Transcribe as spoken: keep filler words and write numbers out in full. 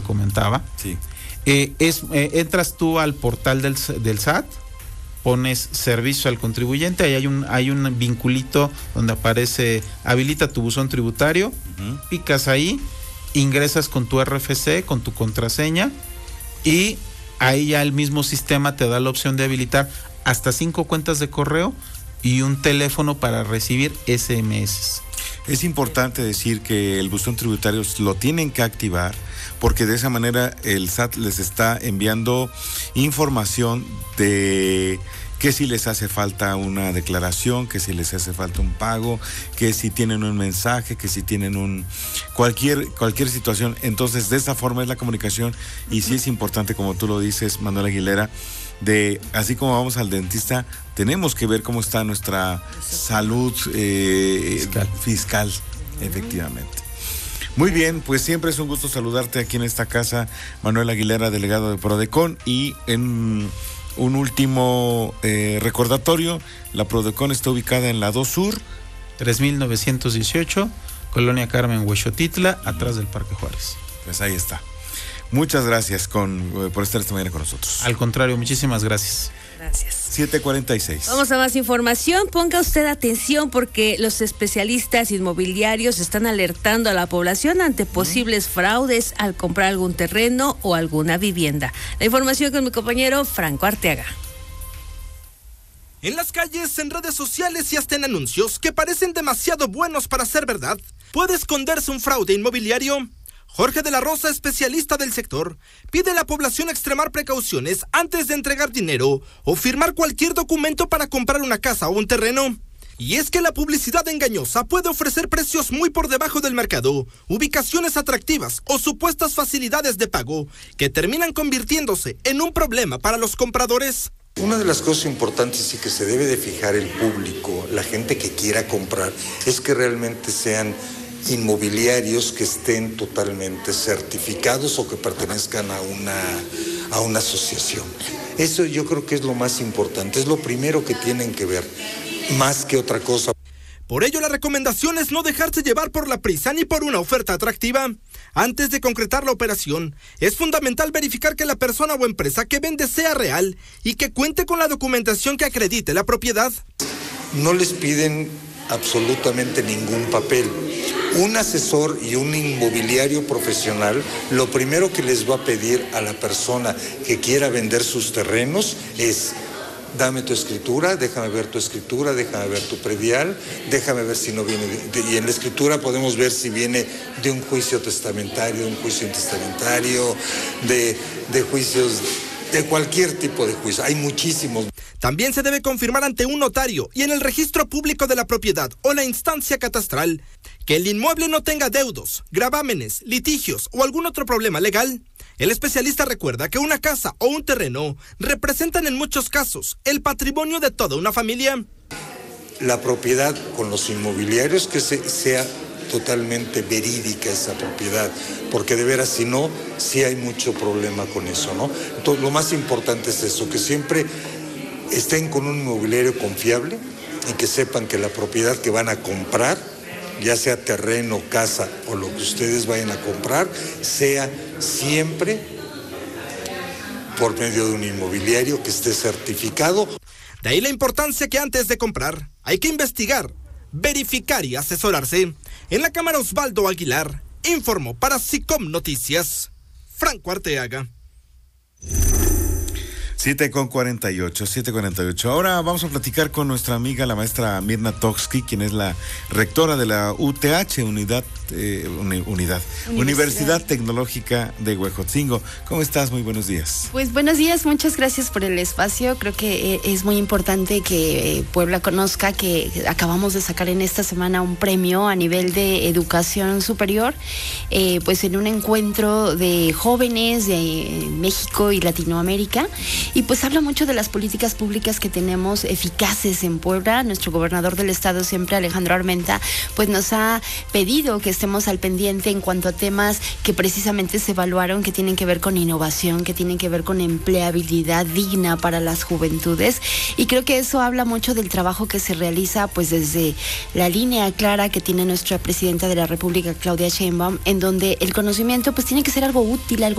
comentaba. Sí. Eh, es, eh, entras tú al portal del, del S A T, pones servicio al contribuyente, ahí hay un, hay un vinculito donde aparece habilita tu buzón tributario, uh-huh. Picas ahí, ingresas con tu R F C, con tu contraseña, y ahí ya el mismo sistema te da la opción de habilitar hasta cinco cuentas de correo y un teléfono para recibir S M S. Es importante decir que el buzón tributario lo tienen que activar, porque de esa manera el S A T les está enviando información de que si les hace falta una declaración, que si les hace falta un pago, que si tienen un mensaje, que si tienen un cualquier cualquier situación. Entonces, de esa forma es la comunicación, y sí es importante, como tú lo dices, Manuel Aguilera, de así como vamos al dentista, tenemos que ver cómo está nuestra salud eh, fiscal, fiscal uh-huh. efectivamente. Muy bien, pues siempre es un gusto saludarte aquí en esta casa, Manuel Aguilera, delegado de Prodecon, y en un último eh, recordatorio, la Prodecon está ubicada en la dos Sur, tres mil novecientos dieciocho, Colonia Carmen, Huexotitla, uh-huh. atrás del Parque Juárez. Pues ahí está. Muchas gracias con, por estar esta mañana con nosotros. Al contrario, muchísimas gracias. Gracias. siete cuarenta y seis. Vamos a más información. Ponga usted atención porque los especialistas inmobiliarios están alertando a la población ante posibles fraudes al comprar algún terreno o alguna vivienda. La información con mi compañero Franco Arteaga. En las calles, en redes sociales y hasta en anuncios que parecen demasiado buenos para ser verdad, ¿puede esconderse un fraude inmobiliario? Jorge de la Rosa, especialista del sector, pide a la población extremar precauciones antes de entregar dinero o firmar cualquier documento para comprar una casa o un terreno. Y es que la publicidad engañosa puede ofrecer precios muy por debajo del mercado, ubicaciones atractivas o supuestas facilidades de pago que terminan convirtiéndose en un problema para los compradores. Una de las cosas importantes y que se debe de fijar el público, la gente que quiera comprar, es que realmente sean inmobiliarios que estén totalmente certificados o que pertenezcan a una, a una asociación. Eso yo creo que es lo más importante, es lo primero que tienen que ver, más que otra cosa. Por ello, la recomendación es no dejarse llevar por la prisa ni por una oferta atractiva. Antes de concretar la operación, es fundamental verificar que la persona o empresa que vende sea real y que cuente con la documentación que acredite la propiedad. No les piden absolutamente ningún papel. Un asesor y un inmobiliario profesional, lo primero que les va a pedir a la persona que quiera vender sus terrenos es: dame tu escritura, déjame ver tu escritura, déjame ver tu predial, déjame ver si no viene de, de, y en la escritura podemos ver si viene de un juicio testamentario, de un juicio intestamentario, de, de juicios, de cualquier tipo de juicio. Hay muchísimos. También se debe confirmar ante un notario y en el registro público de la propiedad o la instancia catastral que el inmueble no tenga deudos, gravámenes, litigios o algún otro problema legal. El especialista recuerda que una casa o un terreno representan en muchos casos el patrimonio de toda una familia. La propiedad con los inmobiliarios, que se, sea totalmente verídica esa propiedad, porque de veras si no, sí hay mucho problema con eso, ¿no? Entonces lo más importante es eso, que siempre estén con un inmobiliario confiable y que sepan que la propiedad que van a comprar, ya sea terreno, casa o lo que ustedes vayan a comprar, sea siempre por medio de un inmobiliario que esté certificado. De ahí la importancia que antes de comprar hay que investigar, verificar y asesorarse. En la cámara, Osvaldo Aguilar informó para SICOM Noticias, Franco Arteaga. siete con cuarenta y ocho, siete cuarenta y ocho. Ahora vamos a platicar con nuestra amiga, la maestra Mirna Toksky, quien es la rectora de la U T H, Unidad, eh, uni, unidad Universidad. Universidad Tecnológica de Huejotzingo. ¿Cómo estás? Muy buenos días. Pues buenos días, muchas gracias por el espacio. Creo que eh, es muy importante que eh, Puebla conozca que acabamos de sacar en esta semana un premio a nivel de educación superior, eh, pues en un encuentro de jóvenes de eh, México y Latinoamérica. Y pues habla mucho de las políticas públicas que tenemos eficaces en Puebla. Nuestro gobernador del estado, siempre Alejandro Armenta, pues nos ha pedido que estemos al pendiente en cuanto a temas que precisamente se evaluaron, que tienen que ver con innovación, que tienen que ver con empleabilidad digna para las juventudes. Y creo que eso habla mucho del trabajo que se realiza pues desde la línea clara que tiene nuestra presidenta de la República, Claudia Sheinbaum, en donde el conocimiento pues tiene que ser algo útil, algo